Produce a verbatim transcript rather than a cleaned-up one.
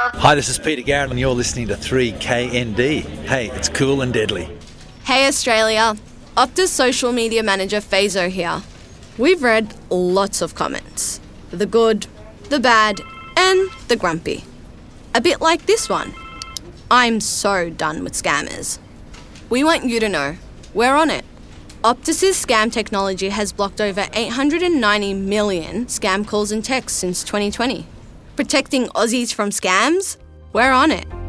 Hi, this is Peter Garrett and you're listening to three K N D. Hey, it's cool and deadly. Hey Australia, Optus social media manager Fazo here. We've read lots of comments. The good, the bad, and the grumpy. A bit like this one. I'm so done with scammers. We want you to know, we're on it. Optus's scam technology has blocked over eight hundred ninety million scam calls and texts since twenty twenty. Protecting Aussies from scams? We're on it.